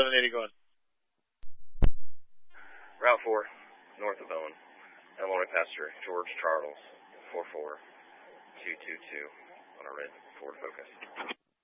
780 going. Route 4, north of Bowen. Illinois Passenger, George Charles, 44222 on a red Ford Focus.